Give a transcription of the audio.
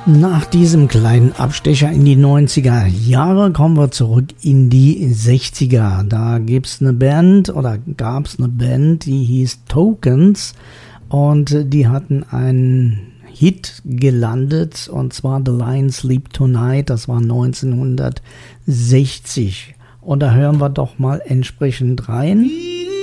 Nach diesem kleinen Abstecher in die 90er Jahre kommen wir zurück in die 60er. Da gab's eine Band, die hieß Tokens, und die hatten einen Hit gelandet, und zwar The Lions Sleep Tonight. Das war 1960. Und da hören wir doch mal entsprechend rein.